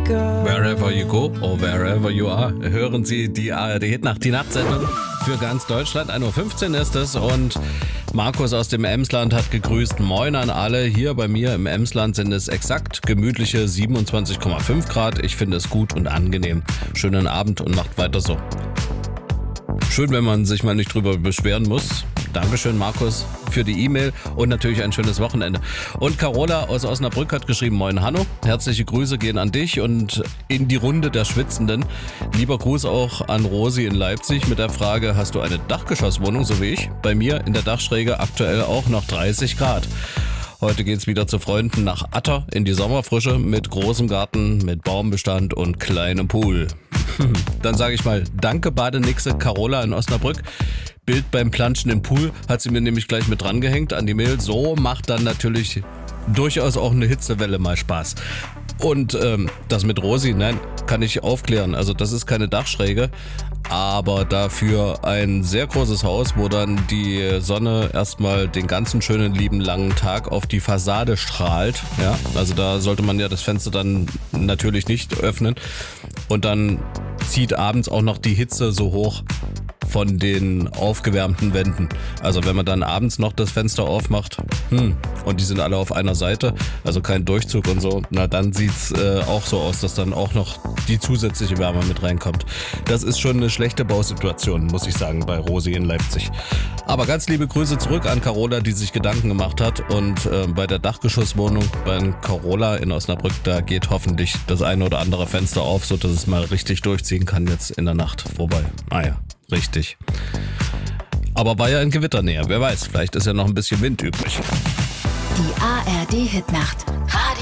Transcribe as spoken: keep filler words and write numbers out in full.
Wherever you go or wherever you are, hören Sie die A R D-Hitnacht, die Nachtsendung für ganz Deutschland. ein Uhr fünfzehn ist es und Markus aus dem Emsland hat gegrüßt. Moin an alle. Hier bei mir im Emsland sind es exakt gemütliche siebenundzwanzig Komma fünf Grad. Ich finde es gut und angenehm. Schönen Abend und macht weiter so. Schön, wenn man sich mal nicht drüber beschweren muss. Dankeschön, Markus, für die E-Mail und natürlich ein schönes Wochenende. Und Carola aus Osnabrück hat geschrieben, moin Hanno, herzliche Grüße gehen an dich und in die Runde der Schwitzenden. Lieber Gruß auch an Rosi in Leipzig mit der Frage, hast du eine Dachgeschosswohnung, so wie ich? Bei mir in der Dachschräge aktuell auch noch dreißig Grad. Heute geht's wieder zu Freunden nach Atter in die Sommerfrische mit großem Garten, mit Baumbestand und kleinem Pool. Dann sage ich mal, danke Badenixe Carola in Osnabrück. Bild beim Planschen im Pool hat sie mir nämlich gleich mit dran gehängt an die Mail. So macht dann natürlich durchaus auch eine Hitzewelle mal Spaß. Und ähm, das mit Rosi, nein, kann ich aufklären. Also das ist keine Dachschräge, aber dafür ein sehr großes Haus, wo dann die Sonne erstmal den ganzen schönen lieben langen Tag auf die Fassade strahlt. Ja, also da sollte man ja das Fenster dann natürlich nicht öffnen. Und dann zieht abends auch noch die Hitze so hoch von den aufgewärmten Wänden. Also wenn man dann abends noch das Fenster aufmacht, hm, und die sind alle auf einer Seite, also kein Durchzug und so, na dann sieht's äh, auch so aus, dass dann auch noch die zusätzliche Wärme mit reinkommt. Das ist schon eine schlechte Bausituation, muss ich sagen, bei Rosi in Leipzig. Aber ganz liebe Grüße zurück an Carola, die sich Gedanken gemacht hat und äh, bei der Dachgeschosswohnung bei Carola in Osnabrück, da geht hoffentlich das eine oder andere Fenster auf, so dass es mal richtig durchziehen kann jetzt in der Nacht. Wobei, ah ja, richtig. Aber war ja in Gewitternähe, wer weiß, vielleicht ist ja noch ein bisschen Wind übrig. Die A R D-Hitnacht.